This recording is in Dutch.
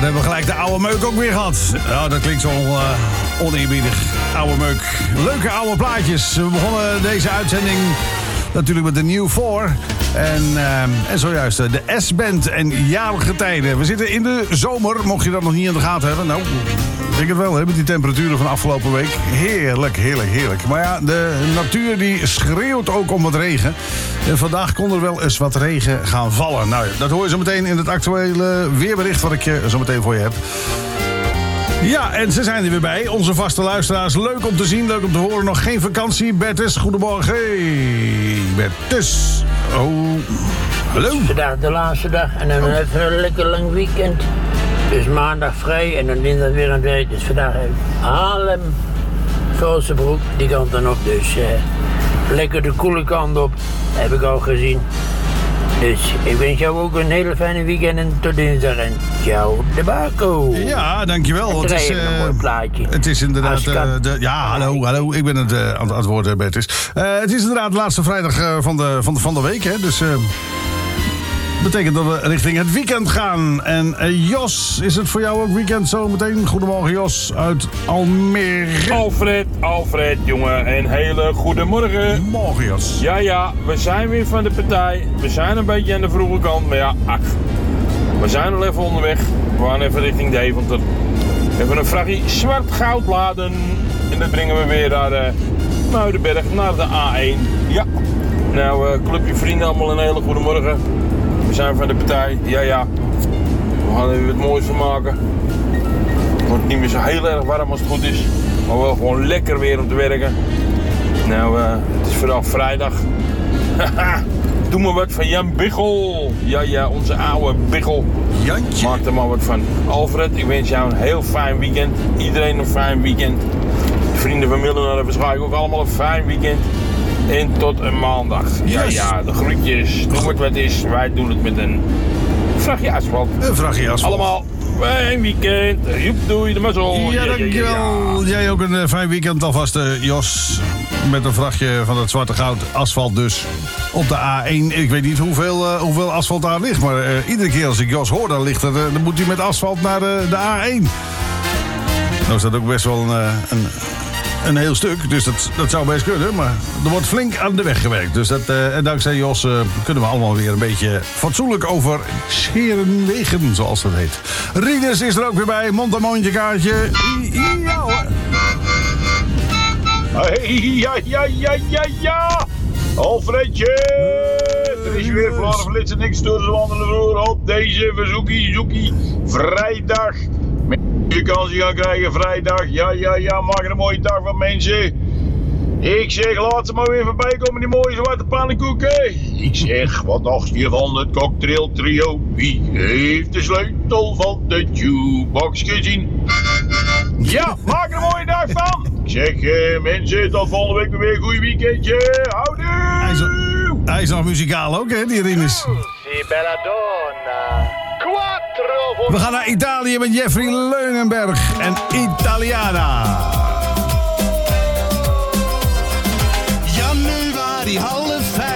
dan hebben we gelijk de oude meuk ook weer gehad. Nou, dat klinkt zo oneerbiedig. Oude meuk. Leuke oude plaatjes. We begonnen deze uitzending natuurlijk met de New 4. En zojuist de S-band en jarige tijden. We zitten in de zomer, mocht je dat nog niet in de gaten hebben. Nou, ik denk het wel, hè, met die temperaturen van afgelopen week. Heerlijk, heerlijk, heerlijk. Maar ja, de natuur die schreeuwt ook om wat regen. En vandaag kon er wel eens wat regen gaan vallen. Nou, dat hoor je zo meteen in het actuele weerbericht wat ik zo meteen voor je heb. Ja, en ze zijn er weer bij. Onze vaste luisteraars. Leuk om te zien, leuk om te horen. Nog geen vakantie. Bertus, goedemorgen. Hey, Bertus. Oh, hallo. Vandaag de laatste dag en dan even een lekker lang weekend. Dus maandag vrij en dan dinsdag weer aan het werk. Dus vandaag Haarlem, Velsenbroek, die kant dan op. Dus lekker de koele kant op, heb ik al gezien. Dus ik wens jou ook een hele fijne weekend en tot dinsdag. En ciao, de Baco. Ja, dankjewel. Het is een mooi plaatje. Het is inderdaad... hallo. Ik ben het aan het woord, Bertus. Het is inderdaad de laatste vrijdag van de week, hè. Dus... betekent dat we richting het weekend gaan. En Jos, is het voor jou ook weekend zo meteen? Goedemorgen Jos uit Almere. Alfred, jongen. Een hele goede morgen. Morgen Jos. Ja, we zijn weer van de partij. We zijn een beetje aan de vroege kant, maar ja, we zijn al even onderweg. We gaan even richting Deventer. Even een vrachtje zwart goud laden. En dat brengen we weer naar Muidenberg, naar de A1. Ja. Nou, clubje vrienden, allemaal een hele goede morgen. We zijn van de partij, ja. We gaan er wat moois van maken. Het wordt niet meer zo heel erg warm als het goed is. Maar wel gewoon lekker weer om te werken. Nou, het is vandaag vrijdag. Doe maar wat van Jan Biggel. Ja, onze oude Biggel. Jantje. Maak er maar wat van. Alfred, ik wens jou een heel fijn weekend. Iedereen een fijn weekend. De vrienden van Millen hebben waarschijnlijk ook allemaal een fijn weekend. En tot een maandag. Ja, de groetjes. Noem het wat is. Wij doen het met een vrachtje asfalt. Een vrachtje asfalt. Allemaal fijn weekend. Joep, doei, de mazzel. Ja, dankjewel. Jij ook een fijn weekend alvast, Jos. Met een vrachtje van het zwarte goud asfalt dus. Op de A1. Ik weet niet hoeveel asfalt daar ligt. Maar iedere keer als ik Jos hoor, dan moet hij met asfalt naar de A1. Nou is dat ook best wel een heel stuk, dus dat zou best kunnen. Maar er wordt flink aan de weg gewerkt. Dus en dankzij Jos kunnen we allemaal weer een beetje fatsoenlijk over scheren wegen, zoals dat heet. Rinus is er ook weer bij. Mond en mondje kaartje. Ja hoor. Ja. Alfredje. Er is weer Vlaanderen flitsen niks door de wandelen vloer op deze verzoekie vrijdag. Je vakantie gaan krijgen vrijdag. Ja, maak er een mooie dag van mensen. Ik zeg, laat ze maar weer voorbij komen, die mooie zwarte pannenkoeken. Ik zeg, wat dacht je van het cocktail trio? Wie heeft de sleutel van de jukebox gezien? Ja, maak er een mooie dag van. Ik zeg, mensen, tot volgende week weer een goed weekendje. Houdoe! Hij is nog muzikaal ook, hè, die Rinus. Si bella donna. We gaan naar Italië met Jeffrey Leunenberg en Italiana.